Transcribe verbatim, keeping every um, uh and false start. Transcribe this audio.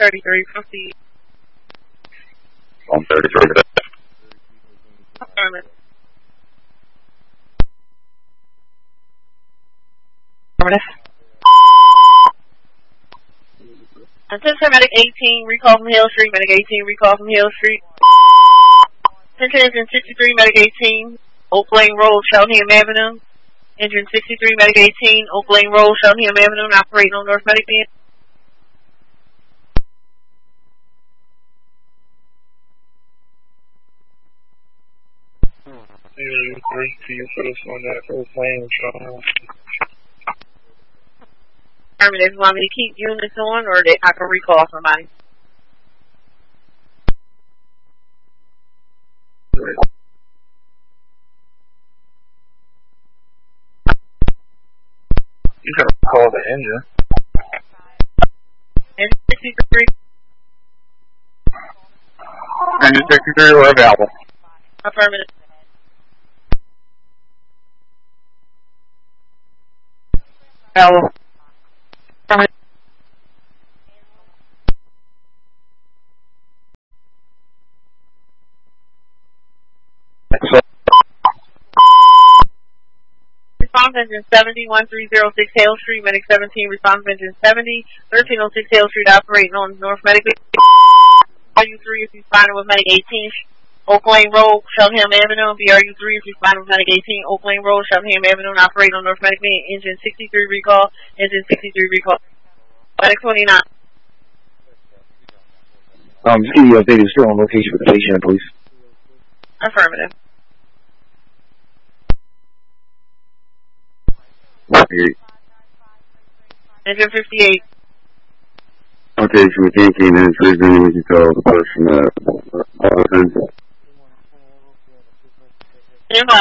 thirty-three, proceed. one thirty-three. Affirmative. Attention Medic eighteen, recall from Hill Street, Medic eighteen, recall from Hill Street. Attention Engine sixty-three, Medic eighteen, Oak Lane Road, Cheltenham Avenue. Engine sixty-three, Medic eighteen, Oak Lane Road, Cheltenham Avenue, operating on North Medic Beam. zero three to you for this one, that Oak Lane, Cheltenham. Affirmative. You want me to keep units on, or they, I can recall somebody? You gotta call the engine. Engine sixty-three. Engine sixty-three, we're available. Affirmative. Hello. Response engine seventy, one three zero six Hale Street, Medic seventeen, response engine seventy, thirteen oh six Hale Street, operating on North Medic. B R U three if you find it with Medic eighteen, Oak Lane Road, Cheltenham Avenue. B R U three if you find it with Medic eighteen, Oak Lane Road, Cheltenham Avenue, and operating on North Medic. Engine sixty-three recall, engine sixty-three recall. Medic twenty-nine. Um, just give you an updated still on location for the patient, please. Affirmative. fifty-eight. Engine fifty-eight. Okay, so we can't gain entry, then we can tell the person that, uh, Stand by.